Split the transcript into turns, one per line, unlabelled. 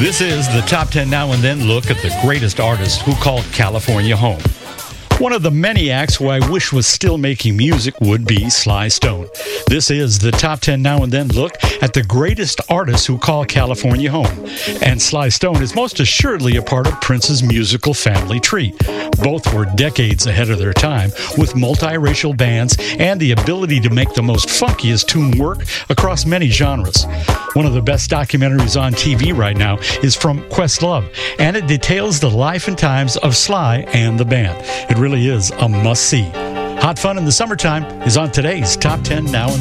This is the Top 10 Now and Then look at the greatest artists who called California home. One of the many acts who I wish was still making music would be Sly Stone. This is the Top 10 Now and Then look at the greatest artists who call California home. And Sly Stone is most assuredly a part of Prince's musical family tree. Both were decades ahead of their time, with multiracial bands and the ability to make the most funkiest tune work across many genres. One of the best documentaries on TV right now is from Questlove, and it details the life and times of Sly and the band. It really is a must-see. Hot Fun in the Summertime is on today's Top 10 Now and Then.